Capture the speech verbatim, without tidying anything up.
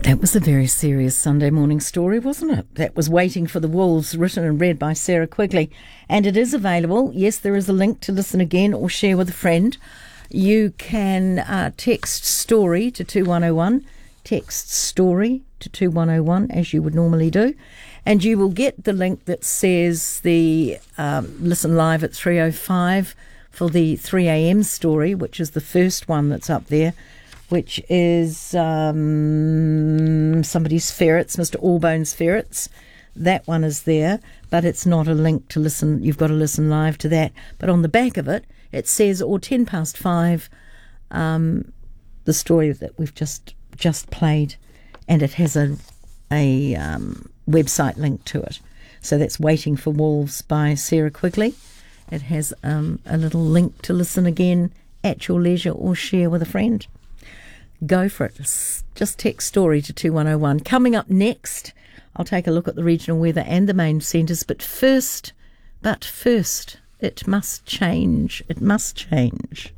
That was a very serious Sunday morning story, wasn't it? That was Waiting for the Wolves, written and read by Sarah Quigley. And it is available. Yes, there is a link to listen again or share with a friend. You can uh, text story to two one oh one, text story to two one oh one, as you would normally do. And you will get the link that says the um, listen live at three oh five for the three a.m. story, which is the first one that's up there, which is um, somebody's ferrets, Mister Allbones Ferrets. That one is there, but it's not a link to listen. You've got to listen live to that. But on the back of it, it says, or ten past five, um, the story that we've just just played, and it has a a um, website link to it. So that's Waiting for Wolves by Sarah Quigley. It has um, a little link to listen again at your leisure or share with a friend. Go for it. Just text story to two one oh one. Coming up next, I'll take a look at the regional weather and the main centres. But first, but first, it must change. It must change.